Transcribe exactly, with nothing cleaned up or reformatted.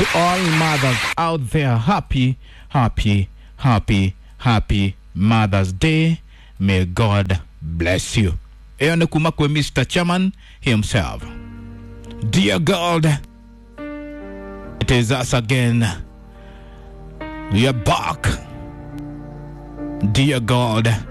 To all mothers out there, happy, happy, happy, happy Mother's Day. May God bless you. Eone kumakwe Mister Chairman himself. Dear God, it is us again. We are back. Dear God,